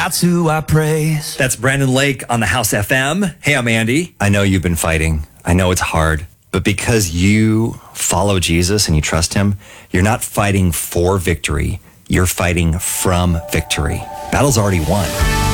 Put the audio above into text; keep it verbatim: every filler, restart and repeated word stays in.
That's who I praise. That's Brandon Lake on the House F M. Hey, I'm Andy. I know you've been fighting. I know it's hard. But because you follow Jesus and you trust him, you're not fighting for victory. You're fighting from victory. Battle's already won.